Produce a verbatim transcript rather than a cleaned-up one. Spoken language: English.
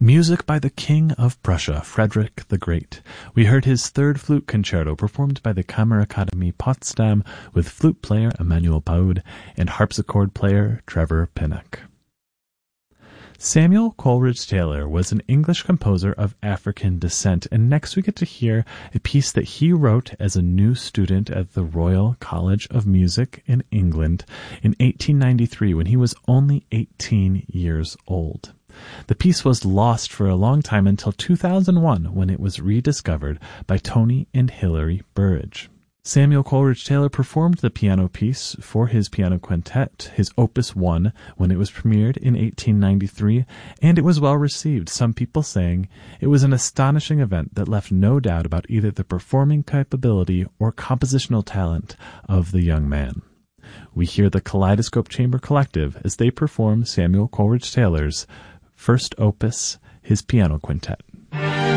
Music by the King of Prussia, Frederick the Great. We heard his third flute concerto performed by the Kammerakademie Potsdam with flute player Emanuel Paud and harpsichord player Trevor Pinnock. Samuel Coleridge Taylor was an English composer of African descent, and next we get to hear a piece that he wrote as a new student at the Royal College of Music in England in eighteen ninety-three when he was only eighteen years old. The piece was lost for a long time until two thousand one when it was rediscovered by Tony and Hilary Burridge. Samuel Coleridge Taylor performed the piano piece for his piano quintet, his Opus one, when it was premiered in eighteen ninety-three, and it was well received, some people saying it was an astonishing event that left no doubt about either the performing capability or compositional talent of the young man. We hear the Kaleidoscope Chamber Collective as they perform Samuel Coleridge Taylor's first opus, his piano quintet.